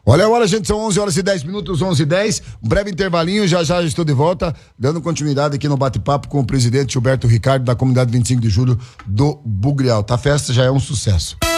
Olha a hora, gente, são 11h10, 11h10, um breve intervalinho, já estou de volta, dando continuidade aqui no bate-papo com o presidente Gilberto Ricardo, da comunidade 25 de julho do Bugrial. Tá, a festa já é um sucesso.